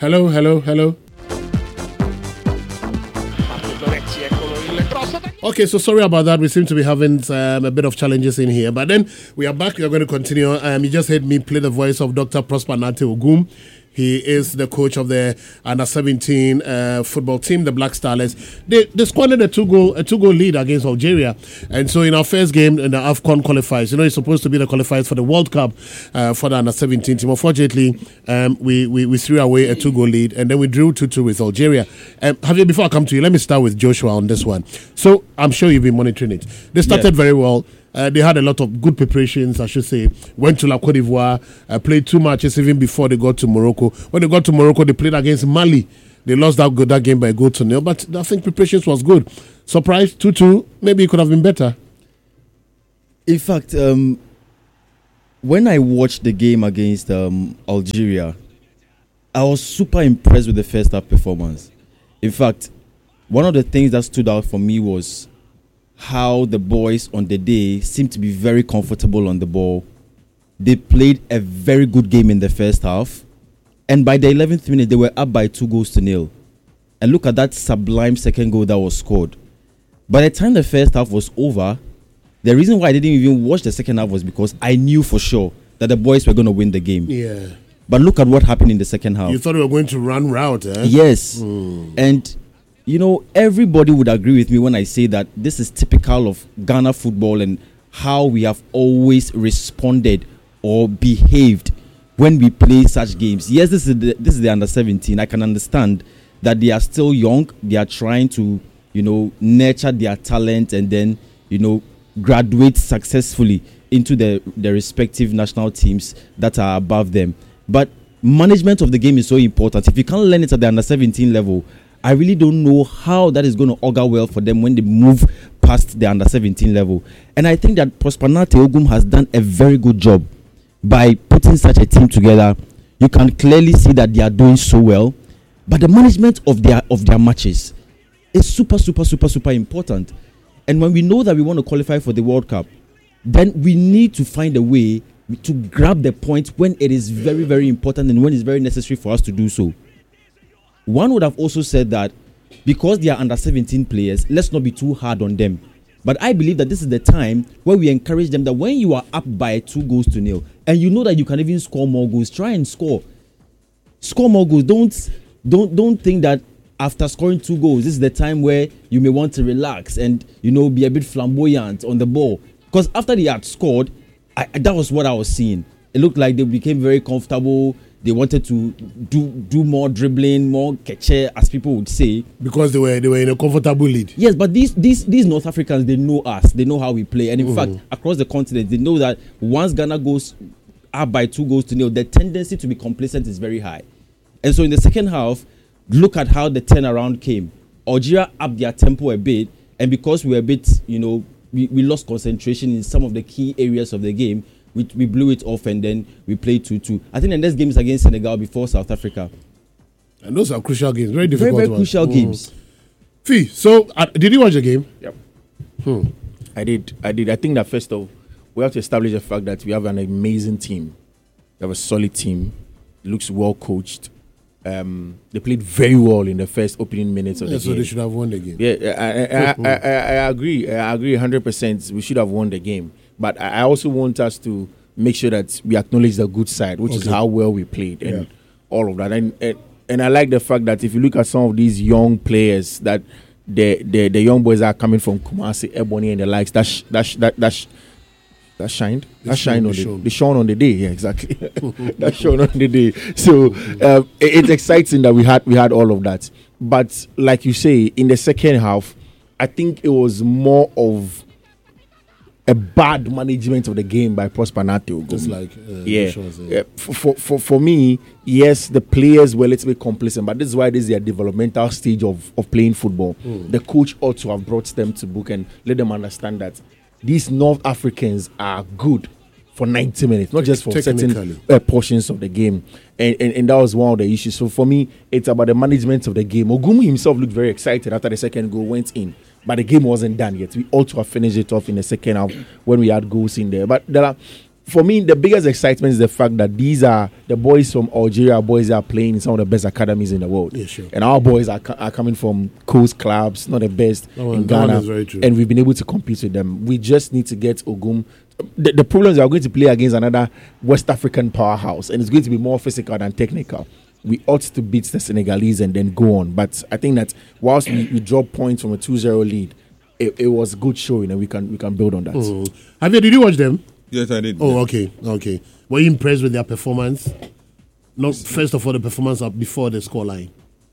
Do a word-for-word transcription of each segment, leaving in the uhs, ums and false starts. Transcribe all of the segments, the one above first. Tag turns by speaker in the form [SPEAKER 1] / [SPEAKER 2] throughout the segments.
[SPEAKER 1] Hello, hello, hello. Okay, so sorry about that. We seem to be having um, a bit of challenges in here. But then we are back. We are going to continue. Um, you just heard me play the voice of Doctor Prosper Nate Ogum. He is the coach of the under seventeen uh, football team, the Black Starlets. They they squandered a two goal a two goal lead against Algeria, and so in our first game in the AFCON qualifiers, you know, it's supposed to be the qualifiers for the World Cup uh, for the under seventeen team. Unfortunately, um, we, we we threw away a two goal lead, and then we drew two two with Algeria. Um, Javier, before I come to you, let me start with Joshua on this one. So I'm sure you've been monitoring it. They started yeah. very well. Uh, they had a lot of good preparations, I should say. Went to La Côte d'Ivoire, uh, played two matches even before they got to Morocco. When they got to Morocco, they played against Mali. They lost that, that game by a goal to nil, but I think preparations was good. Surprise, two two, maybe it could have been better.
[SPEAKER 2] In fact, um, when I watched the game against um, Algeria, I was super impressed with the first half performance. In fact, one of the things that stood out for me was how the boys on the day seemed to be very comfortable on the ball. They played a very good game in the first half. And by the eleventh minute, they were up by two goals to nil. And look at that sublime second goal that was scored. By the time the first half was over, the reason why I didn't even watch the second half was because I knew for sure that the boys were going to win the game.
[SPEAKER 1] Yeah.
[SPEAKER 2] But look at what happened in the second half.
[SPEAKER 1] You thought we were going to run route, eh?
[SPEAKER 2] Yes.
[SPEAKER 1] Mm.
[SPEAKER 2] And you know, everybody would agree with me when I say that this is typical of Ghana football and how we have always responded or behaved when we play such games. Yes, this is the, this is the under seventeen. I can understand that they are still young. They are trying to, you know, nurture their talent and then, you know, graduate successfully into the, the respective national teams that are above them. But management of the game is so important. If you can't learn it at the under seventeen level, I really don't know how that is going to augur well for them when they move past the under seventeen level. And I think that Prosper Nate Ogum has done a very good job by putting such a team together. You can clearly see that they are doing so well. But the management of their of their matches is super, super, super, super important. And when we know that we want to qualify for the World Cup, then we need to find a way to grab the point when it is very, very important and when it's very necessary for us to do so. One would have also said that because they are under seventeen players, let's not be too hard on them. But I believe that this is the time where we encourage them that when you are up by two goals to nil and you know that you can even score more goals, try and score. Score more goals. Don't don't don't think that after scoring two goals, this is the time where you may want to relax and, you know, be a bit flamboyant on the ball. Because after they had scored, I, that was what I was seeing. It looked like they became very comfortable. They wanted to do do more dribbling, more keche, as people would say,
[SPEAKER 1] because they were they were in a comfortable lead.
[SPEAKER 2] Yes, but these these these North Africans, they know us, they know how we play, and in mm. fact, across the continent, they know that once Ghana goes up by two goals to nil, the tendency to be complacent is very high. And so in the second half, look at how the turnaround came. Algeria upped their tempo a bit, and because we were a bit, you know, we, we lost concentration in some of the key areas of the game. We, we blew it off and then we played two two. I think the next game is against Senegal before South Africa.
[SPEAKER 1] And those are crucial games. Very difficult
[SPEAKER 2] Very, very
[SPEAKER 1] ones.
[SPEAKER 2] crucial mm. games.
[SPEAKER 1] Fee, so uh, did you watch the game?
[SPEAKER 3] Yep.
[SPEAKER 1] Hmm.
[SPEAKER 3] I did. I did. I think that first of we have to establish the fact that we have an amazing team. We have a solid team. It looks well coached. Um, they played very well in the first opening minutes of
[SPEAKER 1] yeah,
[SPEAKER 3] the
[SPEAKER 1] so
[SPEAKER 3] game.
[SPEAKER 1] So they should have won the game.
[SPEAKER 3] Yeah, I, I, I, I, I agree. I agree one hundred percent. We should have won the game. But I also want us to make sure that we acknowledge the good side, which okay. is how well we played and yeah. all of that. And, and and I like the fact that if you look at some of these young players, that the the, the young boys are coming from Kumasi, Ebony, and the likes. That sh, that sh, that that sh, that shined. That shine on the, the shone on the day. Yeah, exactly. That shone on the day. So um, it, it's exciting that we had we had all of that. But like you say, in the second half, I think it was more of a bad management of the game by Prosper Nate Ogum.
[SPEAKER 1] Just like uh,
[SPEAKER 3] yeah, yeah. For, for for for me, yes, the players were a little bit complacent, but this is why this is their developmental stage of, of playing football. Mm. The coach ought to have brought them to book and let them understand that these North Africans are good for ninety minutes, not just for certain uh, portions of the game. And, and and that was one of the issues. So for me, it's about the management of the game. Ogum himself looked very excited after the second goal went in. But the game wasn't done yet. We ought to have finished it off in the second half when we had goals in there. But there are, for me, the biggest excitement is the fact that these are the boys from Algeria, boys that are playing in some of the best academies in the world.
[SPEAKER 1] Yeah, sure.
[SPEAKER 3] And our boys are, are coming from coast clubs, not the best
[SPEAKER 1] Oh,
[SPEAKER 3] in
[SPEAKER 1] that one
[SPEAKER 3] Ghana.
[SPEAKER 1] is very true.
[SPEAKER 3] And we've been able to compete with them. We just need to get Ogum. The, the problem is we are going to play against another West African powerhouse, and it's going to be more physical than technical. We ought to beat the Senegalese and then go on. But I think that whilst we, we drop points from a two zero lead, it, it was good showing, and we can we can build on that.
[SPEAKER 1] Mm. Javier, did you watch them?
[SPEAKER 4] Yes, I did.
[SPEAKER 1] Oh,
[SPEAKER 4] yes.
[SPEAKER 1] okay, okay. Were you impressed with their performance? Not first of all, the performance up before the scoreline.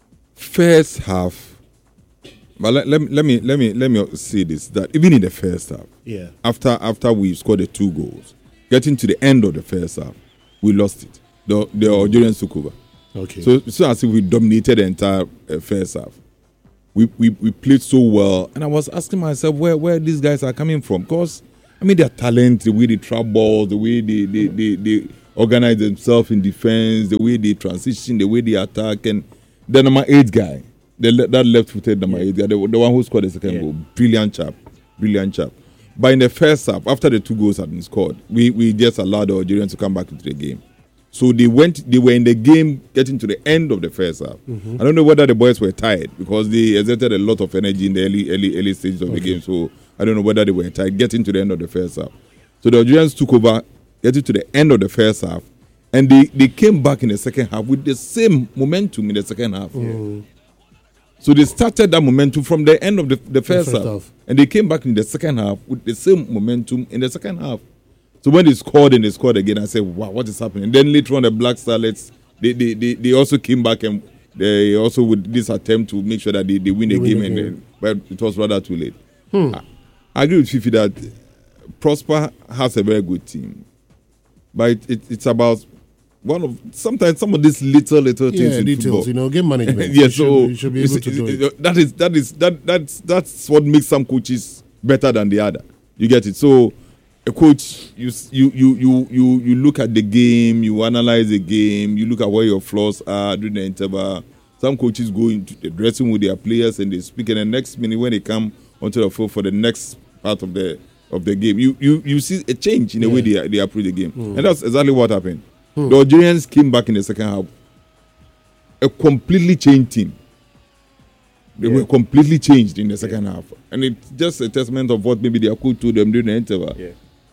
[SPEAKER 4] First half, but let, let, me- let me let me let me say this: that even in the first half,
[SPEAKER 1] Yeah.
[SPEAKER 4] after after we scored the two goals, getting to the end of the first half, we lost it. The the Algerians took over.
[SPEAKER 1] Okay.
[SPEAKER 4] So it's not as if we dominated the entire uh, first half. We, we we played so well, and I was asking myself where where these guys are coming from. Because I mean, their talent, the way they trap balls, the way they they, they, they organize themselves in defense, the way they transition, the way they attack, and the number eight guy, the le- that left-footed number eight guy, the, the one who scored the second
[SPEAKER 3] Yeah.
[SPEAKER 4] goal, brilliant chap, brilliant chap. But in the first half, after the two goals had been scored, we we just allowed the Algerians to come back into the game. So they went, they were in the game getting to the end of the first half.
[SPEAKER 1] Mm-hmm.
[SPEAKER 4] I don't know whether the boys were tired because they exerted a lot of energy in the early, early, early stages of
[SPEAKER 1] Okay.
[SPEAKER 4] the game. So I don't know whether they were tired getting to the end of the first half. So the Algerians took over, getting to the end of the first half, and they, they came back in the second half with the same momentum in the second half.
[SPEAKER 1] Mm.
[SPEAKER 4] So they started that momentum from the end of the, the first,
[SPEAKER 1] first
[SPEAKER 4] half,
[SPEAKER 1] half.
[SPEAKER 4] and they came back in the second half with the same momentum in the second half. So when they scored and they scored again, I said, wow, what is happening? And then later on, the Black Starlets, they they, they, they also came back and they also with this attempt to make sure that they, they win
[SPEAKER 1] They
[SPEAKER 4] the
[SPEAKER 1] win
[SPEAKER 4] game,
[SPEAKER 1] the
[SPEAKER 4] and
[SPEAKER 1] game.
[SPEAKER 4] then, but it was rather too late.
[SPEAKER 1] Hmm.
[SPEAKER 4] I, I agree with Fifi that Prosper has a very good team, but it, it, it's about one of sometimes some of these little little things
[SPEAKER 1] Yeah,
[SPEAKER 4] in
[SPEAKER 1] details,
[SPEAKER 4] football.
[SPEAKER 1] you know, game management.
[SPEAKER 4] Yeah,
[SPEAKER 1] you
[SPEAKER 4] so
[SPEAKER 1] should, you should be able
[SPEAKER 4] it's-
[SPEAKER 1] to do
[SPEAKER 4] it's-
[SPEAKER 1] it.
[SPEAKER 4] that is that is that that's that's what makes some coaches better than the other. You get it? So a coach, you s- you you you you you look at the game, you analyze the game, you look at where your flaws are during the interval. Some coaches go into the dressing room with their players and they speak, and the next minute when they come onto the field for the next part of the of the game, you you you see a change in the way they they approach the game, and that's exactly what happened. The Algerians came back in the second half, a completely changed team. They
[SPEAKER 3] Yeah.
[SPEAKER 4] were completely changed in the second half, and it's just a testament of what maybe their coach told them during the interval.
[SPEAKER 3] Yeah.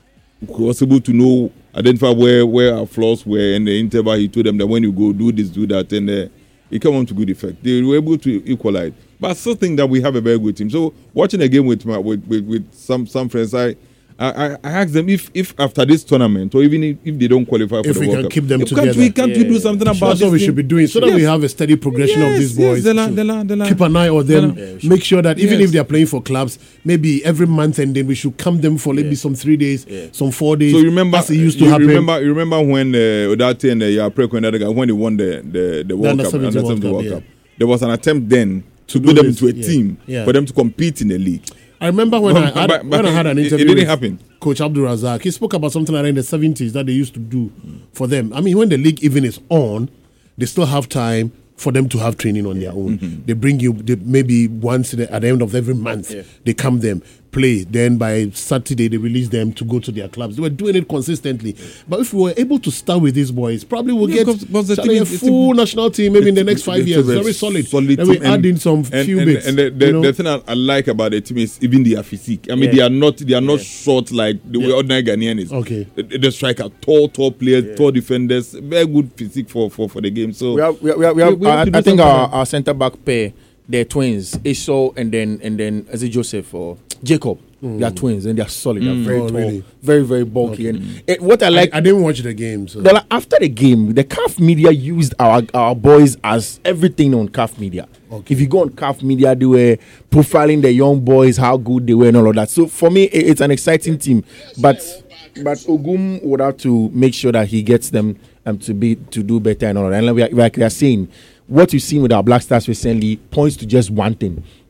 [SPEAKER 4] He was able to know, identify where where our flaws were in the interval. He told them that when you go do this, do that, and uh, it came on to good effect. They were able to equalize. But I still think that we have a very good team. So watching a game with my, with, with with some some friends, I. I, I asked them if, if after this tournament or even if, if they don't qualify for
[SPEAKER 1] If
[SPEAKER 4] the
[SPEAKER 1] we
[SPEAKER 4] World
[SPEAKER 1] can
[SPEAKER 4] Cup,
[SPEAKER 1] keep them
[SPEAKER 4] can't
[SPEAKER 1] together.
[SPEAKER 4] we can't we
[SPEAKER 3] Yeah.
[SPEAKER 4] do something about
[SPEAKER 1] That's
[SPEAKER 4] this
[SPEAKER 1] what we
[SPEAKER 4] thing?
[SPEAKER 1] should be doing so that
[SPEAKER 4] Yes.
[SPEAKER 1] we have a steady progression of
[SPEAKER 4] Yes,
[SPEAKER 1] these
[SPEAKER 4] yes,
[SPEAKER 1] boys.
[SPEAKER 4] the la-
[SPEAKER 1] Should
[SPEAKER 4] the la- the la-
[SPEAKER 1] Keep an eye on them.
[SPEAKER 4] the la-
[SPEAKER 3] Yeah, we should.
[SPEAKER 1] Make sure that even
[SPEAKER 4] Yes.
[SPEAKER 1] if they are playing for clubs, maybe every month and then we should come them for maybe
[SPEAKER 3] Yeah.
[SPEAKER 1] some three days,
[SPEAKER 3] Yeah.
[SPEAKER 1] some four days.
[SPEAKER 4] So you remember,
[SPEAKER 1] as it used to
[SPEAKER 4] you
[SPEAKER 1] happen.
[SPEAKER 4] remember, you remember when uh, Odate and uh, Yapreko and other guy when they won the the, the World
[SPEAKER 1] under
[SPEAKER 4] Cup,
[SPEAKER 1] seventeen
[SPEAKER 4] under
[SPEAKER 1] World
[SPEAKER 4] seventeen
[SPEAKER 1] Cup,
[SPEAKER 4] World
[SPEAKER 1] yeah.
[SPEAKER 4] Cup. There was an attempt then to,
[SPEAKER 1] To
[SPEAKER 4] put
[SPEAKER 1] do
[SPEAKER 4] them
[SPEAKER 1] this,
[SPEAKER 4] into a
[SPEAKER 1] yeah.
[SPEAKER 4] team
[SPEAKER 1] Yeah.
[SPEAKER 4] for them to compete in the league.
[SPEAKER 1] I remember when
[SPEAKER 4] But-
[SPEAKER 1] I had,
[SPEAKER 4] but- but
[SPEAKER 1] when I had an
[SPEAKER 4] it- it
[SPEAKER 1] interview
[SPEAKER 4] didn't
[SPEAKER 1] with
[SPEAKER 4] happen.
[SPEAKER 1] Coach Abdul Razak. He spoke about something like in the seventies that they used to do for them. I mean, when the league even is on, they still have time for them to have training on their own.
[SPEAKER 4] Mm-hmm.
[SPEAKER 1] They bring you they, maybe once the, at the end of every month.
[SPEAKER 3] Yeah.
[SPEAKER 1] They come them play. Then by Saturday they release them to go to their clubs. They were doing it consistently. But if we were able to start with these boys, probably we'll
[SPEAKER 4] Yeah,
[SPEAKER 1] get
[SPEAKER 4] 'cause- 'cause the
[SPEAKER 1] Charlie,
[SPEAKER 4] thing
[SPEAKER 1] a
[SPEAKER 4] is, it's
[SPEAKER 1] full
[SPEAKER 4] a-
[SPEAKER 1] national team maybe in the
[SPEAKER 4] It's-
[SPEAKER 1] next five
[SPEAKER 4] it's
[SPEAKER 1] years.
[SPEAKER 4] a
[SPEAKER 1] Very solid.
[SPEAKER 4] solid
[SPEAKER 1] Then we
[SPEAKER 4] team,
[SPEAKER 1] add
[SPEAKER 4] and-
[SPEAKER 1] in some
[SPEAKER 4] and,
[SPEAKER 1] few
[SPEAKER 4] and,
[SPEAKER 1] bits.
[SPEAKER 4] And the, the,
[SPEAKER 1] you know?
[SPEAKER 4] the thing I, I like about the team is even their physique. I mean,
[SPEAKER 3] Yeah.
[SPEAKER 4] they are not they are not
[SPEAKER 3] Yeah.
[SPEAKER 4] short like the way
[SPEAKER 1] Yeah.
[SPEAKER 4] ordinary Ghanaian is.
[SPEAKER 1] Okay.
[SPEAKER 4] The, the striker, tall, tall players, tall defenders, very good physique for, for, for the game. So
[SPEAKER 3] We have, we have, we have, we have,
[SPEAKER 4] we have
[SPEAKER 3] I,
[SPEAKER 4] to do
[SPEAKER 3] I think
[SPEAKER 4] something.
[SPEAKER 3] our, our centre back pair, they're twins, Esau and then and then is it Joseph or Jacob? They are twins and they are solid. They're very
[SPEAKER 1] Oh,
[SPEAKER 3] tall,
[SPEAKER 1] really?
[SPEAKER 3] very very bulky. And it, what I like,
[SPEAKER 1] I, I didn't watch the game. So.
[SPEAKER 3] the, like, after the game, the C A F media used our our boys as everything on C A F media.
[SPEAKER 1] Okay.
[SPEAKER 3] If you go on C A F media, they were profiling the young boys, how good they were, and all of that. So for me, it, it's an exciting team. But but Ogum would have to make sure that he gets them um, to be to do better and all of that. And like we are, like we are saying, what you've seen with our Black Stars recently points to just one thing: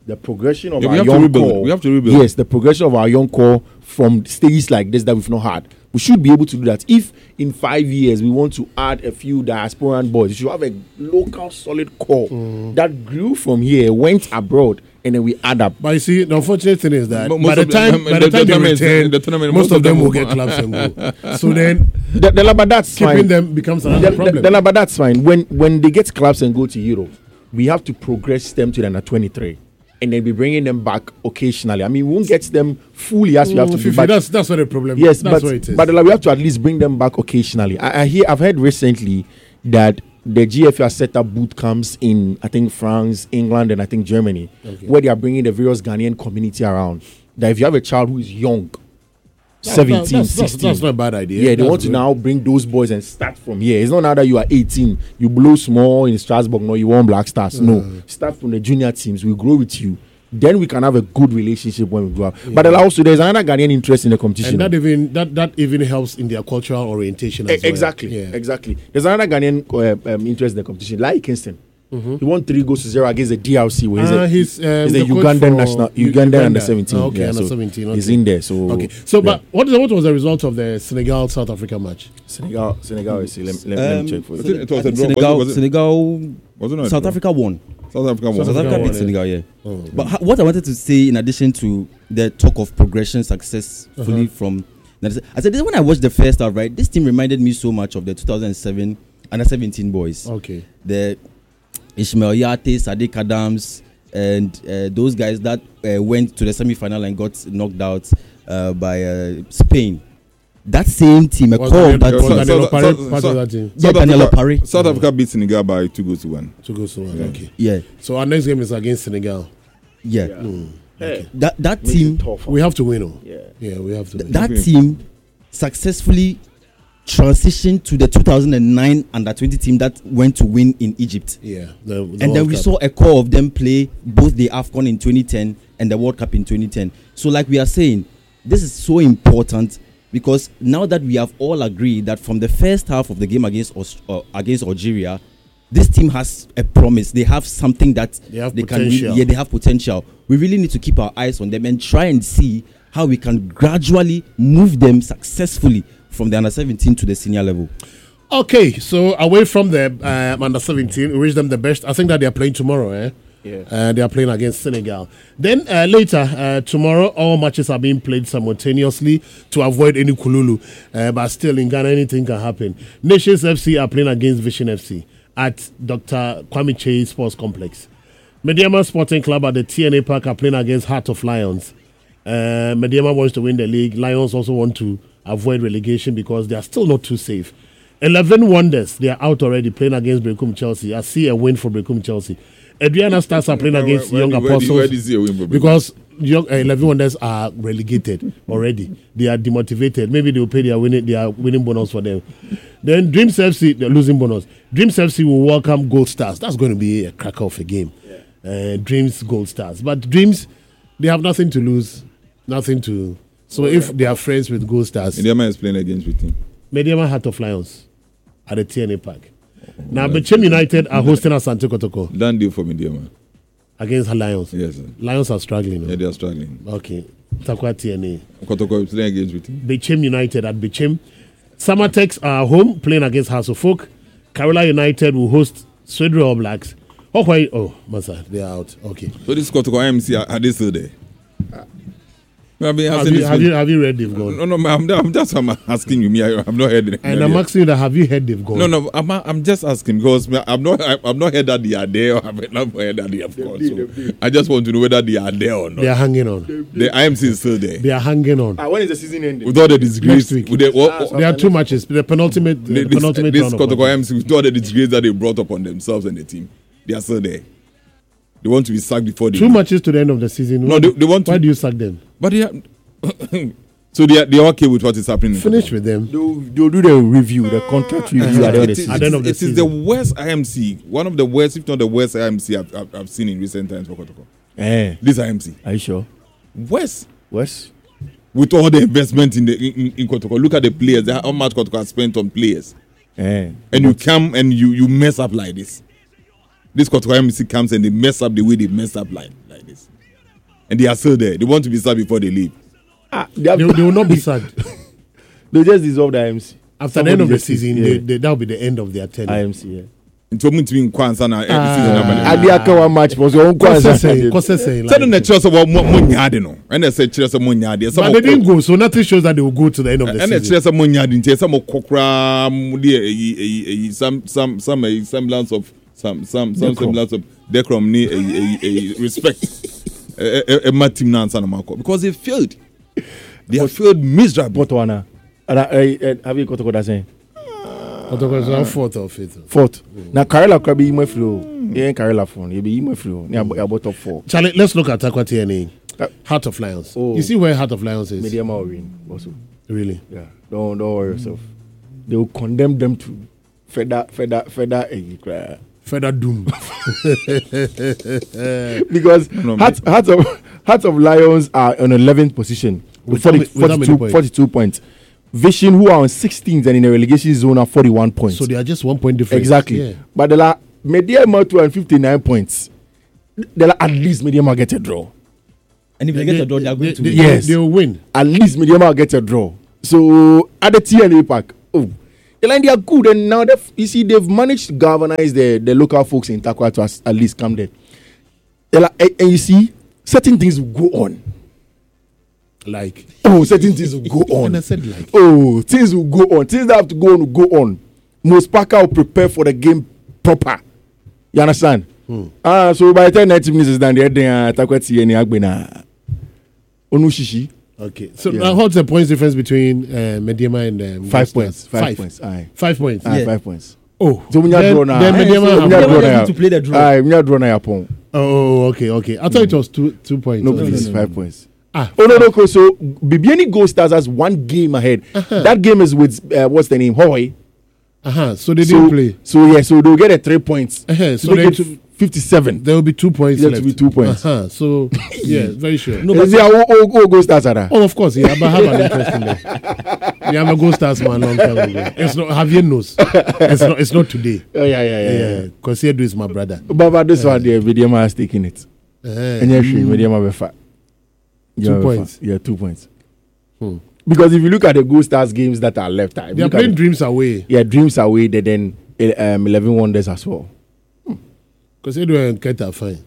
[SPEAKER 3] the progression of
[SPEAKER 4] Yeah, we
[SPEAKER 3] our
[SPEAKER 4] have to
[SPEAKER 3] young
[SPEAKER 4] rebuild.
[SPEAKER 3] core.
[SPEAKER 4] We have to rebuild.
[SPEAKER 3] Yes, the progression of our young core from stages like this that we've not had. We should be able to do that. If in five years we want to add a few diasporan boys, we should have a local solid core
[SPEAKER 1] Mm.
[SPEAKER 3] that grew from here, went abroad, and then we add up.
[SPEAKER 1] But you see, the unfortunate thing is that
[SPEAKER 4] Mo-
[SPEAKER 1] by
[SPEAKER 4] most
[SPEAKER 1] the
[SPEAKER 4] of them-
[SPEAKER 1] time, by
[SPEAKER 4] the
[SPEAKER 1] the time they
[SPEAKER 4] tournament-
[SPEAKER 1] return,
[SPEAKER 4] the tournament,
[SPEAKER 1] most of them will get clubs and go. So then,
[SPEAKER 3] The, the, but that's
[SPEAKER 1] keeping
[SPEAKER 3] fine.
[SPEAKER 1] them becomes another
[SPEAKER 3] The-
[SPEAKER 1] problem.
[SPEAKER 3] the- the- but that's fine. When when they get clubs and go to Europe, we have to progress them to the under twenty-three, and then be bringing them back occasionally. I mean, we won't get them fully as we have to
[SPEAKER 1] Mm,
[SPEAKER 3] do.
[SPEAKER 1] Fifi,
[SPEAKER 3] But
[SPEAKER 1] that's that's what the problem.
[SPEAKER 3] yes,
[SPEAKER 1] is. That's
[SPEAKER 3] but
[SPEAKER 1] what it is.
[SPEAKER 3] but like, we have to at least bring them back occasionally. I, I hear I've heard recently that the G F A has set up boot camps in I think France, England, and I think Germany,
[SPEAKER 1] Okay.
[SPEAKER 3] where they are bringing the various Ghanaian community around. That if you have a child who is young,
[SPEAKER 1] That-
[SPEAKER 3] seventeen,
[SPEAKER 1] that- that's, that's,
[SPEAKER 3] sixteen,
[SPEAKER 1] that's not a bad idea.
[SPEAKER 3] yeah, they
[SPEAKER 1] That's
[SPEAKER 3] want to
[SPEAKER 1] good.
[SPEAKER 3] now bring those boys and start from here. It's not now that you are eighteen, you blow small in Strasbourg, no, you want Black Stars. No, start from the junior teams. We grow with you. Then we can have a good relationship when we grow up. But also, there's another Ghanaian interest in the competition.
[SPEAKER 1] And that even that that even helps in their cultural orientation.
[SPEAKER 3] E-
[SPEAKER 1] As well.
[SPEAKER 3] exactly,
[SPEAKER 1] Yeah.
[SPEAKER 3] exactly. There's another Ghanaian uh, um, interest in the competition, like Kingston. He won three goals to zero against the D R C. Where he's
[SPEAKER 1] Ah,
[SPEAKER 3] a,
[SPEAKER 1] he's, um,
[SPEAKER 3] he's
[SPEAKER 1] the
[SPEAKER 3] a
[SPEAKER 1] coach
[SPEAKER 3] Ugandan
[SPEAKER 1] for
[SPEAKER 3] national,
[SPEAKER 1] U-
[SPEAKER 3] Ugandan
[SPEAKER 1] Uganda.
[SPEAKER 3] under seventeen.
[SPEAKER 1] Ah, okay,
[SPEAKER 3] yeah,
[SPEAKER 1] under
[SPEAKER 3] so
[SPEAKER 1] seventeen,
[SPEAKER 3] He's
[SPEAKER 1] okay.
[SPEAKER 3] in there. So
[SPEAKER 1] Okay. So,
[SPEAKER 3] yeah.
[SPEAKER 1] but what what was the result of the Senegal South Africa match?
[SPEAKER 3] Senegal, Senegal. Let, let, let me
[SPEAKER 2] Um,
[SPEAKER 3] check for
[SPEAKER 4] I
[SPEAKER 3] you.
[SPEAKER 4] think it was
[SPEAKER 2] I
[SPEAKER 4] a
[SPEAKER 2] think
[SPEAKER 4] draw.
[SPEAKER 2] Senegal,
[SPEAKER 4] Was it- was it-
[SPEAKER 2] Senegal,
[SPEAKER 4] was it not a
[SPEAKER 2] South
[SPEAKER 4] draw?
[SPEAKER 2] Africa won.
[SPEAKER 4] South Africa won.
[SPEAKER 1] South
[SPEAKER 2] South Africa
[SPEAKER 1] won,
[SPEAKER 2] beat
[SPEAKER 1] yeah.
[SPEAKER 2] Senegal, yeah.
[SPEAKER 1] Oh.
[SPEAKER 2] But ha- what I wanted to say, in addition to the talk of progression successfully
[SPEAKER 1] Uh-huh.
[SPEAKER 2] from, I said this when I watched the first half, right? This team reminded me so much of the two thousand seven under seventeen boys.
[SPEAKER 1] Okay.
[SPEAKER 2] The Ishmael Yate, Sadiq Adams, and uh, those guys that uh, went to the semi-final and got knocked out uh, by uh, Spain. That same team, a
[SPEAKER 1] Was
[SPEAKER 2] core of
[SPEAKER 1] Daniel-
[SPEAKER 2] that
[SPEAKER 1] was
[SPEAKER 2] team.
[SPEAKER 1] Daniel
[SPEAKER 4] South-
[SPEAKER 1] Opare
[SPEAKER 4] South-
[SPEAKER 1] part
[SPEAKER 4] South-
[SPEAKER 1] of that team?
[SPEAKER 2] Yeah,
[SPEAKER 4] South
[SPEAKER 2] Daniel
[SPEAKER 4] Africa-
[SPEAKER 2] Opare.
[SPEAKER 4] South Africa beat Senegal by two goals to one.
[SPEAKER 1] To go so one. Okay.
[SPEAKER 2] Yeah,
[SPEAKER 1] So our next game is against Senegal.
[SPEAKER 2] yeah.
[SPEAKER 3] Hey,
[SPEAKER 2] That that
[SPEAKER 3] makes
[SPEAKER 2] team,
[SPEAKER 3] it tough.
[SPEAKER 1] We have to win. Oh.
[SPEAKER 3] Yeah.
[SPEAKER 1] Yeah, we have to win.
[SPEAKER 2] that
[SPEAKER 4] Okay.
[SPEAKER 2] team successfully transitioned to the two thousand nine under twenty team that went to win in Egypt.
[SPEAKER 1] yeah. The, the
[SPEAKER 2] And then
[SPEAKER 1] World
[SPEAKER 2] we
[SPEAKER 1] Cup.
[SPEAKER 2] saw a core of them play both the AFCON in twenty ten and the World Cup in twenty ten. So like we are saying, this is so important because now that we have all agreed that from the first half of the game against Aus- uh, against Algeria, this team has a promise. They have something that
[SPEAKER 1] They have
[SPEAKER 2] can
[SPEAKER 1] potential.
[SPEAKER 2] yeah, they have potential. We really need to keep our eyes on them and try and see how we can gradually move them successfully from the under seventeen to the senior level.
[SPEAKER 1] Okay, so away from the um, under seventeen, we wish them the best. I think that they are playing tomorrow, eh?
[SPEAKER 3] Yeah.
[SPEAKER 1] Uh, they are playing against Senegal. Then uh, later, uh, tomorrow, all matches are being played simultaneously to avoid any kululu. Uh, but still, in Ghana, anything can happen. Nations F C are playing against Vision F C at Doctor Kwame Chey Sports Complex. Mediama Sporting Club at the T N A Park are playing against Heart of Lions. Uh, Mediama wants to win the league. Lions also want to avoid relegation because they are still not too safe. Eleven Wonders, they are out already playing against Bekum Chelsea. I see a win for Bekum Chelsea. Adriana Stars are playing
[SPEAKER 4] Where-
[SPEAKER 1] against
[SPEAKER 4] where-
[SPEAKER 1] Young
[SPEAKER 4] where- where do-
[SPEAKER 1] Apostles
[SPEAKER 4] where do you see a win for Bekum?
[SPEAKER 1] because young, uh, Eleven Wonders are relegated already. They are demotivated. Maybe they will pay their winning their winning bonus for them. Then Dreams F C, they're losing bonus. Dreams F C will welcome Gold Stars. That's going to be a cracker of a game. Uh, Dreams Gold Stars, but Dreams, they have nothing to lose, nothing to. So if they are friends with Gold Stars,
[SPEAKER 4] Indiama is playing against with him.
[SPEAKER 1] Mediama Heart of Lions at the T N A Park. Now, Bechem United are hosting Asante Kotoko
[SPEAKER 4] Done deal for Indiama.
[SPEAKER 1] against Lions.
[SPEAKER 4] Yes, sir.
[SPEAKER 1] Lions are struggling.
[SPEAKER 4] Yeah,
[SPEAKER 1] no?
[SPEAKER 4] they are struggling.
[SPEAKER 1] Okay, Takwa T N A.
[SPEAKER 4] Kotoko is playing against with him.
[SPEAKER 1] Bechem United at Bechem. Samatex are home playing against House of Folk. Kerala United will host Swedro All Blacks. Oh, why? Oh, Masa, they are out. Okay.
[SPEAKER 4] So this Kotoko I M C, are, are they still there? I mean, I've
[SPEAKER 1] Have
[SPEAKER 4] seen
[SPEAKER 1] you,
[SPEAKER 4] this
[SPEAKER 1] have
[SPEAKER 4] thing.
[SPEAKER 1] you have you read they've gone?
[SPEAKER 4] No, no, I'm, I'm just I'm asking you. Me, I, I've not heard it.
[SPEAKER 1] And I'm asking you that have you heard they've gone?
[SPEAKER 4] No, no, I'm, I'm just asking because me, I've not I, I've not heard that they are there or I've not heard that they have gone. So I just want to know whether they are there or not.
[SPEAKER 1] They are hanging on.
[SPEAKER 4] The I M C is still there.
[SPEAKER 1] They are hanging on.
[SPEAKER 3] Ah, when is the season ending?
[SPEAKER 4] With all the disgrace,
[SPEAKER 1] Next week.
[SPEAKER 4] with the, what,
[SPEAKER 1] There are two matches. The penultimate, the
[SPEAKER 4] this,
[SPEAKER 1] penultimate
[SPEAKER 4] this
[SPEAKER 1] round of
[SPEAKER 4] Kotoko I M
[SPEAKER 1] matches.
[SPEAKER 4] C, with all the disgrace that they brought upon themselves and the team, they are still there. They want to be sacked before they
[SPEAKER 1] Two
[SPEAKER 4] do.
[SPEAKER 1] matches to the end of the season.
[SPEAKER 4] No,
[SPEAKER 1] Why-
[SPEAKER 4] they- they want to-
[SPEAKER 1] Why do you sack them?
[SPEAKER 4] But they are so they are they are okay with what is happening. in
[SPEAKER 1] Finish
[SPEAKER 4] Kotoko.
[SPEAKER 1] with them.
[SPEAKER 3] They'll, they'll do the review, the contract review at the end of the
[SPEAKER 4] It is,
[SPEAKER 3] season.
[SPEAKER 1] At the end of the
[SPEAKER 4] it is
[SPEAKER 1] season.
[SPEAKER 4] the worst I M C, one of the worst, if not the worst I M C I've, I've, I've seen in recent times for Kotoko.
[SPEAKER 3] Eh,
[SPEAKER 4] This I M C,
[SPEAKER 3] are you sure?
[SPEAKER 4] worst.
[SPEAKER 3] Wes?
[SPEAKER 4] With all the investment in the in, in Kotoko, look at the players. the- How much Kotoko has spent on players,
[SPEAKER 3] Eh.
[SPEAKER 4] and you come and you you mess up like this. This Kotoko I M C comes and they mess up the way they mess up like like this. and they are still there. They want to be sad before they leave.
[SPEAKER 3] Ah, they, have,
[SPEAKER 1] They, they will not be sad.
[SPEAKER 3] they just dissolve the I M C.
[SPEAKER 1] After the end of the
[SPEAKER 3] just-
[SPEAKER 1] season,
[SPEAKER 3] yeah.
[SPEAKER 1] they, they, that will be the end of their tenure.
[SPEAKER 3] I M C, yeah.
[SPEAKER 4] Nti omu ntimi nkwansa na every
[SPEAKER 1] Ah.
[SPEAKER 4] season na
[SPEAKER 3] Adi aka one match was your own
[SPEAKER 1] Kose
[SPEAKER 3] kwanza.
[SPEAKER 1] say, Kose say,
[SPEAKER 4] Say no
[SPEAKER 1] like,
[SPEAKER 4] kyerɛ sɛ wɔ mo nyaade no. Ɛna sɛ kyerɛ sɛ mo nyaade.
[SPEAKER 1] but they didn't go, so nothing shows that they will go to the end of the
[SPEAKER 4] Ɛna
[SPEAKER 1] season.
[SPEAKER 4] kyerɛ sɛ mo nyaade nti sɛ mo kokra mo de eyi eyi eyi some some some a semblance of some some some
[SPEAKER 3] Decorum.
[SPEAKER 4] semblance of decorum ni eyi eyi eyi respect. Eh eh eh ma team na ansa na makɔ because they failed. They have failed miserably.
[SPEAKER 3] What one? And I have you got to go that saying?
[SPEAKER 1] Otherwise, I'm fourth or fifth.
[SPEAKER 3] Fourth. Now Karela could be my flow. Yeah, Karela phone. You be my flow. Yeah, about top four.
[SPEAKER 1] Charlie, let's look at Aqua T N A.
[SPEAKER 3] Uh,
[SPEAKER 1] Heart of Lions.
[SPEAKER 3] Oh.
[SPEAKER 1] You see where Heart of Lions is?
[SPEAKER 3] Medium will win. Also,
[SPEAKER 1] Really?
[SPEAKER 3] yeah. Don't don't worry yourself. They will condemn them to further further further a
[SPEAKER 1] Further doom.
[SPEAKER 3] because
[SPEAKER 4] No,
[SPEAKER 3] Heart, Heart of Heart of Lions are on eleventh position with,
[SPEAKER 1] With how
[SPEAKER 3] 40,
[SPEAKER 1] many- with how many
[SPEAKER 3] forty-two,
[SPEAKER 1] points?
[SPEAKER 3] forty-two points. Vision, who are on sixteenth and in the relegation zone, are forty-one points.
[SPEAKER 1] So they are just one point difference.
[SPEAKER 3] Exactly.
[SPEAKER 1] Yeah.
[SPEAKER 3] But they are Mediama two and fifty-nine points. They are at least Mediama get a draw.
[SPEAKER 2] And if they, get a draw, they are going to
[SPEAKER 1] they,
[SPEAKER 2] win.
[SPEAKER 3] Yes.
[SPEAKER 1] They, they will win.
[SPEAKER 3] At least Mediama get a draw. So at the T N A Park, oh, the line they are good, and now they you see they've managed to galvanize the, the local folks in Takwa to as, at least come there. They're like, and, and you see certain things will go on.
[SPEAKER 1] Like.
[SPEAKER 3] Oh, certain things will go on.
[SPEAKER 1] And I said like.
[SPEAKER 3] Oh, things will go on. Things that have to go on will go on. Most Parker will prepare for the game proper. You understand?
[SPEAKER 1] Hmm.
[SPEAKER 3] Ah, so by the time ninety minutes is done, they're there. Takwati and Agbena. Onushishi.
[SPEAKER 1] Okay. So
[SPEAKER 3] Yeah.
[SPEAKER 1] now what's the points difference between uh, Mediama and um,
[SPEAKER 3] Five
[SPEAKER 1] Stars?
[SPEAKER 3] points. Five,
[SPEAKER 1] Five
[SPEAKER 3] points. Aye.
[SPEAKER 1] Five points.
[SPEAKER 3] Aye,
[SPEAKER 2] Yeah.
[SPEAKER 3] five points.
[SPEAKER 1] Oh.
[SPEAKER 3] So when you
[SPEAKER 1] then,
[SPEAKER 3] draw now,
[SPEAKER 1] then
[SPEAKER 3] aye,
[SPEAKER 1] Mediama
[SPEAKER 3] so
[SPEAKER 1] have
[SPEAKER 3] when you
[SPEAKER 1] one.
[SPEAKER 3] draw
[SPEAKER 2] Mediama
[SPEAKER 3] now,
[SPEAKER 2] need to play the draw.
[SPEAKER 3] Aye, when you draw now, Yapon.
[SPEAKER 1] Oh, okay, okay. I thought it was two two points.
[SPEAKER 3] No,
[SPEAKER 1] Okay.
[SPEAKER 3] please,
[SPEAKER 2] no, no,
[SPEAKER 3] five
[SPEAKER 2] no.
[SPEAKER 3] points.
[SPEAKER 1] Ah.
[SPEAKER 3] Oh no, no, okay, so Bibiani Gold Stars has one game ahead.
[SPEAKER 1] Uh-huh.
[SPEAKER 3] That game is with uh, what's the name? Hoy.
[SPEAKER 1] Uh-huh. So they
[SPEAKER 3] so,
[SPEAKER 1] didn't play.
[SPEAKER 3] So yeah, so they'll get a three points.
[SPEAKER 1] Uh-huh.
[SPEAKER 3] So
[SPEAKER 1] So
[SPEAKER 3] they
[SPEAKER 1] they
[SPEAKER 3] get fifty-seven.
[SPEAKER 1] there will be two points
[SPEAKER 3] There
[SPEAKER 1] left.
[SPEAKER 3] will be two points.
[SPEAKER 1] Uh-huh. So yeah, very sure.
[SPEAKER 2] No,
[SPEAKER 3] No,
[SPEAKER 2] but
[SPEAKER 3] but oh, oh, oh, Gold Stars are there.
[SPEAKER 1] Oh, of course, yeah, but I have an interest in that. Yeah, I'm a Gold Stars man long time ago. It's not Javier knows. It's not it's not today.
[SPEAKER 3] Oh yeah, yeah, yeah. yeah.
[SPEAKER 1] Yeah, because Edu is my brother.
[SPEAKER 3] But, but this one, the Mediama has taken it.
[SPEAKER 1] Uh-huh.
[SPEAKER 3] And yeah, sure, Mediama be fat.
[SPEAKER 1] Two points.
[SPEAKER 3] Yeah, two points.
[SPEAKER 1] Hmm.
[SPEAKER 3] Because if you look at the Gold Stars games that are left, if you
[SPEAKER 1] They are
[SPEAKER 3] look at
[SPEAKER 1] playing
[SPEAKER 3] the-
[SPEAKER 1] dreams away.
[SPEAKER 3] yeah, Dreams away, they then uh, um, eleven Wonders as well.
[SPEAKER 1] Because Edu and Kent are fine.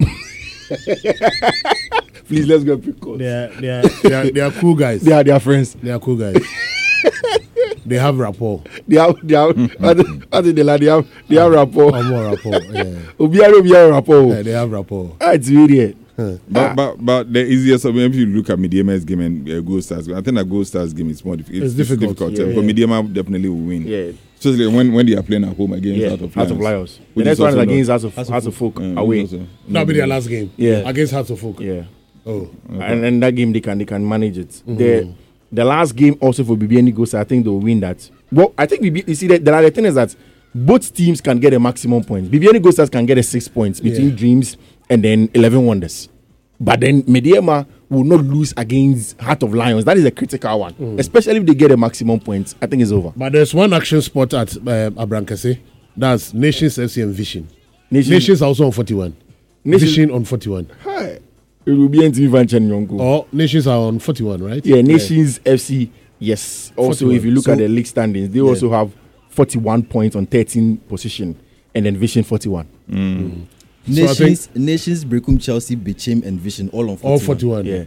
[SPEAKER 3] Please, let's go pick calls.
[SPEAKER 1] They are they are they are, they are cool guys.
[SPEAKER 3] They are their friends.
[SPEAKER 1] They are cool guys. They have rapport.
[SPEAKER 3] They are, they are, what the- what the like, they have, they have rapport.
[SPEAKER 1] Or more rapport. Yeah.
[SPEAKER 3] Obiara, Obiara rapport.
[SPEAKER 1] Yeah, they have rapport.
[SPEAKER 3] Ah, it's weird.
[SPEAKER 4] But, but but the easiest, I mean, if you look at Mediama's game and uh, Gold Stars, I think that Gold Stars game is more diff-
[SPEAKER 1] It's difficult,
[SPEAKER 3] yeah,
[SPEAKER 4] uh,
[SPEAKER 3] yeah.
[SPEAKER 4] But Mediama definitely will win.
[SPEAKER 3] Yeah.
[SPEAKER 4] Especially when, when they are playing at home against
[SPEAKER 3] Yeah,
[SPEAKER 4] Heart of
[SPEAKER 3] Heart
[SPEAKER 4] Lions.
[SPEAKER 3] of Lions. The
[SPEAKER 4] Which
[SPEAKER 3] next
[SPEAKER 4] is
[SPEAKER 3] one is
[SPEAKER 4] also
[SPEAKER 3] against
[SPEAKER 4] not-
[SPEAKER 3] House of,
[SPEAKER 2] House of
[SPEAKER 3] House of Folk
[SPEAKER 4] uh,
[SPEAKER 3] away.
[SPEAKER 4] also-
[SPEAKER 1] That'll be their last game.
[SPEAKER 3] Yeah.
[SPEAKER 1] Against Hearts of Folk.
[SPEAKER 3] Yeah.
[SPEAKER 1] Oh.
[SPEAKER 3] And and that game they can they can manage it.
[SPEAKER 1] Mm-hmm.
[SPEAKER 3] The the last game also for B B N Goes, I think they'll win that. Well, I think B B, you see that the other thing is that both teams can get a maximum points. B B N Goes can get a six points between
[SPEAKER 1] Yeah.
[SPEAKER 3] Dreams and then eleven Wonders. But then Mediama will not lose against Heart of Lions. That is a critical one,
[SPEAKER 1] Mm.
[SPEAKER 3] especially if they get a maximum points. I think it's over.
[SPEAKER 1] But there's one action spot at uh, Abrankase. That's Nations F C and Vision.
[SPEAKER 3] Nations,
[SPEAKER 1] Nations are also on forty-one.
[SPEAKER 3] Nations-
[SPEAKER 1] Vision on forty-one.
[SPEAKER 3] Hi. It will be N T V Van Chen Yonko.
[SPEAKER 1] Or Nations are on forty-one, right?
[SPEAKER 3] Yeah, Nations F C, yes. Also,
[SPEAKER 1] forty-one.
[SPEAKER 3] if you look
[SPEAKER 1] So-
[SPEAKER 3] at the league standings, they
[SPEAKER 1] Yeah.
[SPEAKER 3] also have forty-one points on thirteen position, and then Vision forty-one.
[SPEAKER 1] So I
[SPEAKER 2] Nations, Nations, Brecum, Chelsea, Bichim, and Vision all on forty-one.
[SPEAKER 1] All forty-one.
[SPEAKER 3] Yeah.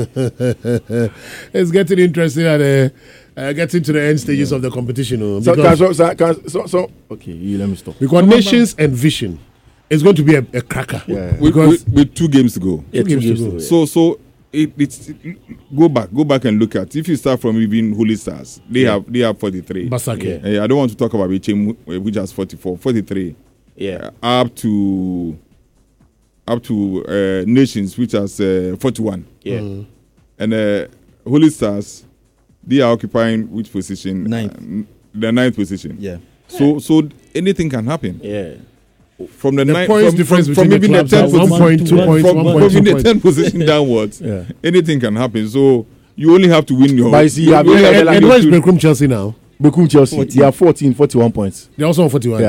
[SPEAKER 1] It's getting interesting and uh, uh, getting to the end stages of the competition. oh,
[SPEAKER 3] So, can,
[SPEAKER 1] because
[SPEAKER 3] so, so, can, so, so, okay, you let me stop.
[SPEAKER 1] because Nations and Vision is going to be a, a cracker.
[SPEAKER 3] Yeah.
[SPEAKER 4] With,
[SPEAKER 1] Because
[SPEAKER 4] with, with two games to go.
[SPEAKER 3] Yeah,
[SPEAKER 1] two
[SPEAKER 3] two
[SPEAKER 1] games to
[SPEAKER 3] games
[SPEAKER 1] go.
[SPEAKER 3] to go, yeah.
[SPEAKER 4] So so it, it's go back, go back and look at if you start from even Holy Stars, they
[SPEAKER 3] Yeah.
[SPEAKER 4] have they have forty-three.
[SPEAKER 1] Basake.
[SPEAKER 3] Yeah.
[SPEAKER 4] Uh, I don't want to talk about Bichim, uh, which has forty-four, forty-three.
[SPEAKER 3] Yeah.
[SPEAKER 4] Uh, up to up to uh, Nations, which has uh, forty-one,
[SPEAKER 3] Yeah.
[SPEAKER 1] Mm.
[SPEAKER 4] and uh, Holy Stars, they are occupying which position?
[SPEAKER 2] Ninth.
[SPEAKER 4] Uh, the ninth position.
[SPEAKER 2] Yeah.
[SPEAKER 4] So so anything can happen
[SPEAKER 3] Yeah.
[SPEAKER 4] from the,
[SPEAKER 1] The
[SPEAKER 4] ninth
[SPEAKER 1] points
[SPEAKER 4] from,
[SPEAKER 1] difference
[SPEAKER 4] from, from
[SPEAKER 1] between the
[SPEAKER 4] even the
[SPEAKER 1] clubs are
[SPEAKER 4] tenth
[SPEAKER 1] one
[SPEAKER 4] position,
[SPEAKER 1] point, two
[SPEAKER 2] One
[SPEAKER 1] points,
[SPEAKER 4] from,
[SPEAKER 1] one
[SPEAKER 4] from
[SPEAKER 1] point, two
[SPEAKER 4] even the
[SPEAKER 1] points.
[SPEAKER 4] tenth position downwards.
[SPEAKER 3] Yeah.
[SPEAKER 4] Anything can happen. So you only have to win your.
[SPEAKER 3] But you see,
[SPEAKER 4] you
[SPEAKER 3] have
[SPEAKER 4] only
[SPEAKER 3] you
[SPEAKER 4] have
[SPEAKER 3] heard
[SPEAKER 4] to
[SPEAKER 1] And,
[SPEAKER 4] win
[SPEAKER 1] and
[SPEAKER 4] your
[SPEAKER 1] where's
[SPEAKER 4] two-
[SPEAKER 1] Beckham Chelsea now?
[SPEAKER 3] Bekum Chelsea,
[SPEAKER 2] fourteen.
[SPEAKER 3] they are fourteen, forty-one points.
[SPEAKER 1] They're also on forty-one.
[SPEAKER 3] Yeah.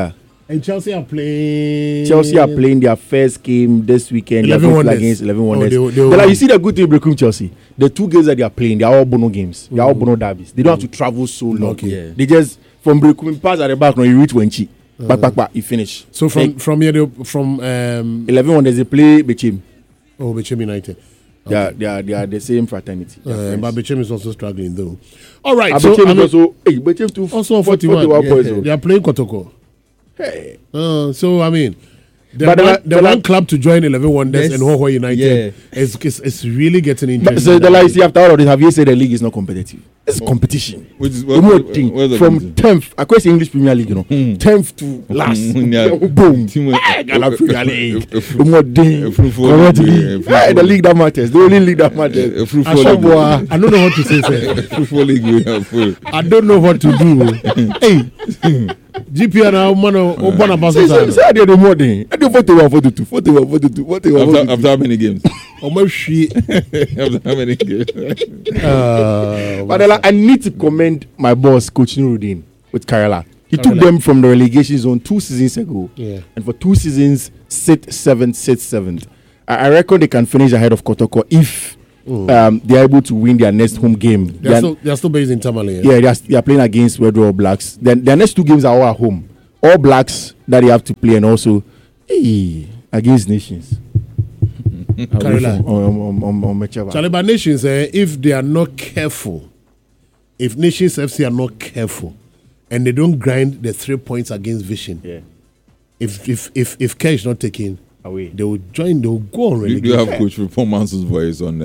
[SPEAKER 1] And Chelsea are playing.
[SPEAKER 3] Chelsea are playing their first game this weekend.
[SPEAKER 1] eleven Wonders.
[SPEAKER 3] Against eleven Wonders.
[SPEAKER 1] Oh, they, they,
[SPEAKER 3] but like, you see the good thing with Chelsea. The two games that they are playing, they are all Bono games. They are all Bono derbies. They don't have to travel so long.
[SPEAKER 1] Okay.
[SPEAKER 2] Yeah.
[SPEAKER 3] They just from Brekum pass at the back. Now you reach Wenchi. Uh, back, back, back. You finish.
[SPEAKER 1] So from
[SPEAKER 3] like,
[SPEAKER 1] from here, they, from um,
[SPEAKER 3] eleven Wonders, they play Bechim.
[SPEAKER 1] Oh, Bechim United.
[SPEAKER 3] They are, they are they are the same fraternity.
[SPEAKER 1] Uh, but Bechim is also struggling though. All right,
[SPEAKER 3] and
[SPEAKER 1] so
[SPEAKER 3] Bechim
[SPEAKER 1] I mean,
[SPEAKER 3] is also hey, Bechim too.
[SPEAKER 1] Also forty-one.
[SPEAKER 3] forty-one
[SPEAKER 1] Yeah,
[SPEAKER 3] points.
[SPEAKER 1] yeah. They are playing Kotoko.
[SPEAKER 3] Hey.
[SPEAKER 1] Uh, so I mean, the
[SPEAKER 3] But
[SPEAKER 1] one,
[SPEAKER 3] the-
[SPEAKER 1] the
[SPEAKER 3] the-
[SPEAKER 1] one club to join eleven Wonders
[SPEAKER 2] Yes.
[SPEAKER 1] and Hoho United
[SPEAKER 2] Yeah.
[SPEAKER 1] is, is is really getting
[SPEAKER 3] But
[SPEAKER 1] interesting.
[SPEAKER 3] so the like, see after all of this, have you said the league is not competitive? It's competition.
[SPEAKER 4] Which is
[SPEAKER 3] One
[SPEAKER 4] what,
[SPEAKER 3] more
[SPEAKER 4] what,
[SPEAKER 3] thing
[SPEAKER 4] what's the
[SPEAKER 3] from
[SPEAKER 4] reason?
[SPEAKER 3] tenth. I question English Premier League, you know,
[SPEAKER 4] Mm.
[SPEAKER 3] tenth to last.
[SPEAKER 4] Yeah.
[SPEAKER 3] Boom.
[SPEAKER 4] Team-
[SPEAKER 3] Hey, Ghana Premier League.
[SPEAKER 4] A- a- a-
[SPEAKER 3] One more thing.
[SPEAKER 4] a fruitful
[SPEAKER 3] Correct
[SPEAKER 4] league,
[SPEAKER 3] league.
[SPEAKER 4] a fruitful
[SPEAKER 3] Hey, the
[SPEAKER 4] league.
[SPEAKER 3] league that matters. The only league that
[SPEAKER 4] A
[SPEAKER 3] matters.
[SPEAKER 4] fruitful
[SPEAKER 3] Ashaboa.
[SPEAKER 4] league.
[SPEAKER 1] I don't know what to say, sir.
[SPEAKER 4] Football league we have full.
[SPEAKER 1] I don't know what to do. Hey, G P R now, man, oh, one about
[SPEAKER 3] Say, say, say, I did the more thing. I do forty-one, forty-two, forty-one, forty-two, forty-one,
[SPEAKER 4] After,
[SPEAKER 3] forty-two.
[SPEAKER 4] after how many games?
[SPEAKER 1] Oh my shit.
[SPEAKER 4] After how many games?
[SPEAKER 1] Uh,
[SPEAKER 3] But then, like, I need to commend my boss, Coach Nuruddin, with Kerala. He took
[SPEAKER 1] Kerala.
[SPEAKER 3] them from the relegation zone two seasons ago.
[SPEAKER 1] Yeah.
[SPEAKER 3] And for two seasons, sit seventh, sit seventh. I, I reckon they can finish ahead of Kotoko if um, they are able to win their next home game.
[SPEAKER 1] they're,
[SPEAKER 3] Then-
[SPEAKER 1] still, they're still based in Tamale.
[SPEAKER 3] yeah, they are, they are playing against Red All Blacks. Then their next two games are all at home. All Blacks that they have to play, and also hey, against Nations.
[SPEAKER 1] Kerala.
[SPEAKER 3] On, on, on, on Mechaba.
[SPEAKER 1] Charlie, but Nations, eh, if they are not careful, if Nations F C are not careful, and they don't grind the three points against Vision,
[SPEAKER 3] Yeah,
[SPEAKER 1] if if if if care is not taken,
[SPEAKER 3] away.
[SPEAKER 1] they will join. They will go on
[SPEAKER 4] Do, do you
[SPEAKER 1] relegation.
[SPEAKER 4] have Coach Performance's voice on uh,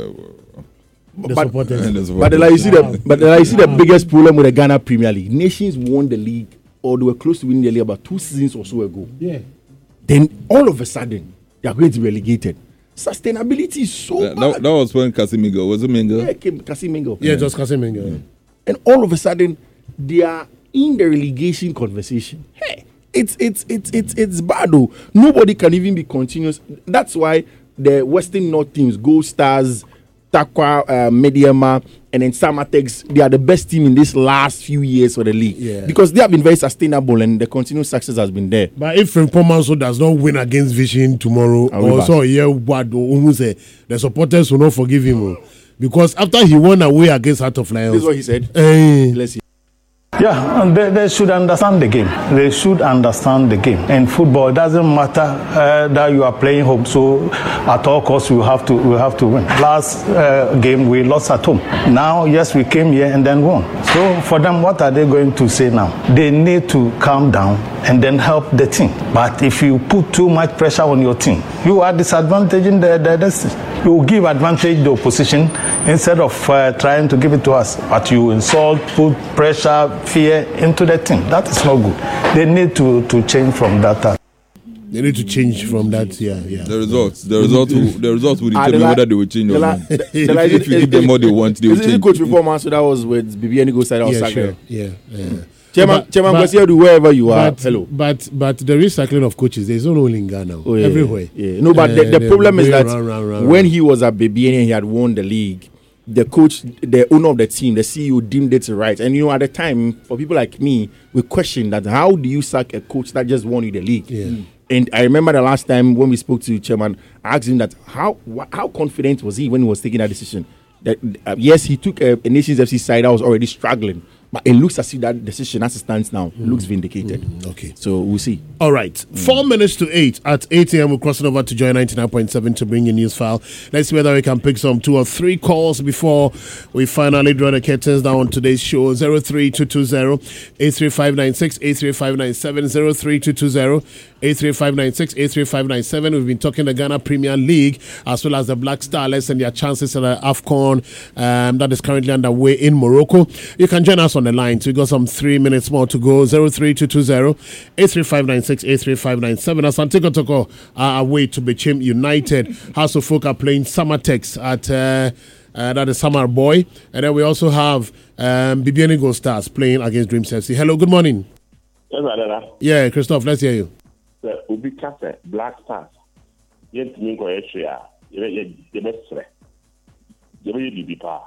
[SPEAKER 1] The
[SPEAKER 3] But-
[SPEAKER 1] supporters.
[SPEAKER 4] and the
[SPEAKER 3] But then, like, you see the but then, like, you see the biggest problem with the Ghana Premier League. Nations won the league, or they were close to winning the league about two seasons or so ago.
[SPEAKER 1] Yeah.
[SPEAKER 3] Then all of a sudden they are going to be relegated. Sustainability is so
[SPEAKER 4] that,
[SPEAKER 3] bad.
[SPEAKER 4] that, that was when Casemiro was it Mingo?
[SPEAKER 3] Yeah, came Casemiro.
[SPEAKER 1] Yeah, just Casemiro.
[SPEAKER 3] And all of a sudden they are in the relegation conversation. Hey, it's it's it's it's it's bad though. Nobody can even be continuous. That's why the Western North teams, Gold Stars, Takwa, uh, Mediama, and then Samatex, they are the best team in this last few years for the league.
[SPEAKER 1] Yeah.
[SPEAKER 3] Because they have been very sustainable and the continuous success has been there.
[SPEAKER 1] But if Pomanso does not win against Vision tomorrow,
[SPEAKER 3] I'll be
[SPEAKER 1] also yeah, what almost say the supporters will not forgive him, oh. Because after he won away against Heart of
[SPEAKER 3] This
[SPEAKER 1] Lions,
[SPEAKER 3] is what he said.
[SPEAKER 1] eh,
[SPEAKER 3] Let's see.
[SPEAKER 5] Yeah, and they, they should understand the game. They should understand the game. In football, it doesn't matter uh, that you are playing home. So, at all costs, we have to we have to win. Last uh, game, we lost at home. Now, yes, we came here and then won. So, for them, what are they going to say now? They need to calm down and then help the team. But if you put too much pressure on your team, you are disadvantaging the the, the you give advantage the opposition instead of uh, trying to give it to us. But you insult, put pressure, fear into the team. That is not good. They need to, to change from that.
[SPEAKER 1] they need to change from that. Yeah, yeah.
[SPEAKER 4] The results, the results, will, the results will
[SPEAKER 3] Ah,
[SPEAKER 4] determine
[SPEAKER 3] the la-
[SPEAKER 4] whether they will change
[SPEAKER 3] the
[SPEAKER 4] or
[SPEAKER 3] la-
[SPEAKER 4] not.
[SPEAKER 3] the- the
[SPEAKER 4] If,
[SPEAKER 3] la-
[SPEAKER 4] if you give them what they want, they will
[SPEAKER 3] This is
[SPEAKER 4] change.
[SPEAKER 3] coach performance. So that was with Bibiani Go side.
[SPEAKER 1] Yeah,
[SPEAKER 3] Yeah,
[SPEAKER 1] sure. Yeah, yeah.
[SPEAKER 3] Chairman,
[SPEAKER 1] But-
[SPEAKER 3] Chairman
[SPEAKER 1] but-
[SPEAKER 3] Kwesi, wherever you are.
[SPEAKER 1] But,
[SPEAKER 3] Hello.
[SPEAKER 1] but but the recycling of coaches, there's not only in Ghana,
[SPEAKER 3] Oh, yeah,
[SPEAKER 1] everywhere.
[SPEAKER 3] Yeah. No, but
[SPEAKER 1] Uh,
[SPEAKER 3] the, the
[SPEAKER 1] they're
[SPEAKER 3] problem is
[SPEAKER 1] going
[SPEAKER 3] that
[SPEAKER 1] round, round, round,
[SPEAKER 3] when
[SPEAKER 1] round.
[SPEAKER 3] he was at Bibiani and he had won the league, the coach, the owner of the team, the C E O deemed it right. And you know, at the time, for people like me, we questioned that how do you sack a coach that just won you the league?
[SPEAKER 1] Yeah.
[SPEAKER 3] And I remember the last time when we spoke to Chairman, I asked him that how wh- how confident was he when he was taking that decision? That uh, yes, he took a, a Nations F C side that was already struggling, but it looks as if that decision, as it stands now, looks vindicated.
[SPEAKER 1] Okay.
[SPEAKER 3] So we'll see.
[SPEAKER 1] All right. Four minutes to eight. At eight a.m., we're crossing over to Joy ninety-nine point seven to bring you news file. Let's see whether we can pick some two or three calls before we finally draw the curtains down on today's show. zero three two two zero eight three five nine six, eight three five nine seven, zero three two two zero eight three five nine six, eight three five nine seven. We've been talking the Ghana Premier League as well as the Black Starlets and their chances at the AFCON um, that is currently underway in Morocco. You can join us on the line. So we got some three minutes more to go. zero three two two zero eight three five nine six, eight three five nine seven. Asante Kotoko are away to Bechim United. House of Folk are playing Samatex at uh, uh, that is Samar Boy. And then we also have um, Bibiani Gold Stars playing against Dreams F C. Hello, good morning.
[SPEAKER 6] Yes, Adela.
[SPEAKER 1] Yeah, Christoph, let's hear you.
[SPEAKER 6] The Ubi Cafe, Black Stars. Yet, Mingo Etria, the best. The way you be power.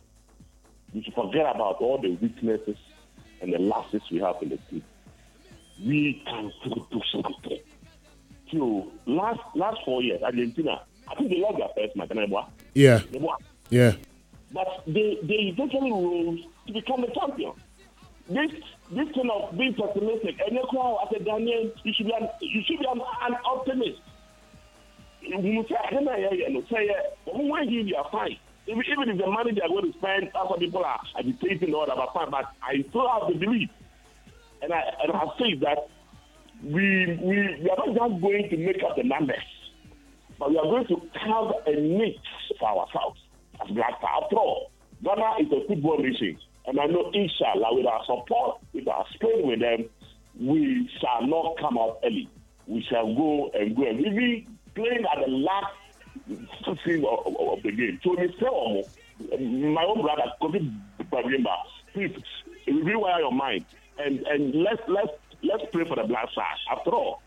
[SPEAKER 6] We should forget about all the weaknesses and the losses we have in the team. we can still do something. So last last four years, Argentina, I think they lost their first match.
[SPEAKER 1] Yeah. Yeah.
[SPEAKER 6] But they they eventually rose to become the champion. This this kind of being pessimistic, and you call as a Daniel, you should be an, you should be an, an optimist. You say, I don't know, you say, when you are fine. Even, even if the money they are going to spend, that's what people are agitating or whatever, fine. But I still have the belief, and I and I say that we we we are not just going to make up the numbers, but we are going to have a niche for ourselves as Black Stars. After all, Ghana is a football nation. And I know, inshallah, with our support, with our spirit with them, we shall not come out early. We shall go and go. And we'll be playing at the last scene of, of, of the game. So, my own brother, Kofi Babimba, please rewire your mind and and let's let's let's pray for the Black Stars. After all,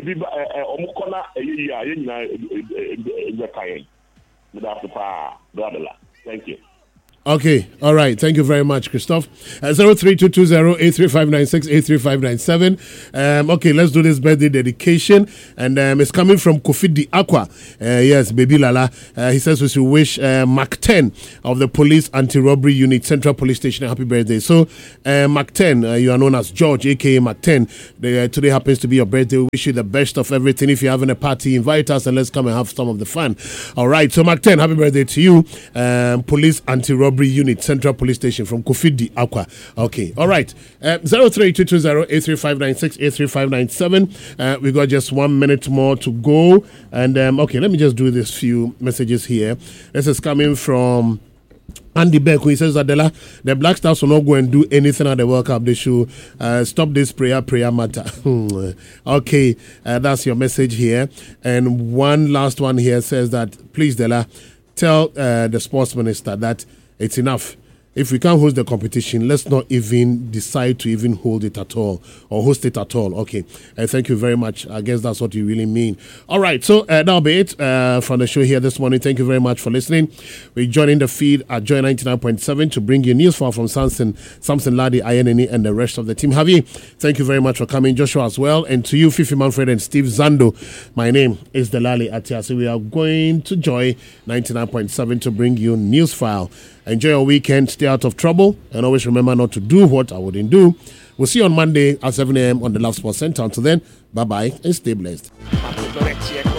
[SPEAKER 6] thank you.
[SPEAKER 1] Okay, all right. Thank you very much, Christoph. Uh, zero three two two zero eight three five nine six eight three five nine seven. Um, okay, let's do this birthday dedication, and um, it's coming from Kofi Di Aqua. Uh, yes, baby Lala. Uh, he says we should wish uh, Mark ten of the Police Anti-Robbery Unit Central Police Station a happy birthday. So, uh, Mark ten, uh, you are known as George, aka Mark ten. The, uh, today happens to be your birthday. We wish you the best of everything. If you're having a party, invite us and let's come and have some of the fun. All right. So, Mark ten, happy birthday to you. Um, Police Anti-Robbery Unit Central Police Station from Kofi Di Aqua. Okay, all right. Uh, zero three two two zero eight three five nine six eight three five nine seven. Uh, we got just one minute more to go, and um, okay, let me just do this few messages here. This is coming from Andy Beck, who says, Adela, the Black Stars will not go and do anything at the World Cup. They should uh, stop this prayer, prayer matter. Okay, uh, that's your message here. And one last one here says that, please, Dela, tell uh, the sports minister that it's enough. If we can't host the competition, let's not even decide to even hold it at all or host it at all. Okay. Uh, thank you very much. I guess that's what you really mean. All right. So uh, that'll be it uh, from the show here this morning. Thank you very much for listening. We're joining the feed at Joy ninety-nine point seven to bring you news file from Samson, Samson Ladi, Ayenini, and the rest of the team. Javi, thank you very much for coming. Joshua as well. And to you, Fifi Manfred and Steve Zando. My name is Delali Atia. So we are going to Joy ninety-nine point seven to bring you news file. Enjoy your weekend, stay out of trouble, and always remember not to do what I wouldn't do. We'll see you on Monday at seven a.m. on the Love Sports Center. Until then, bye-bye and stay blessed.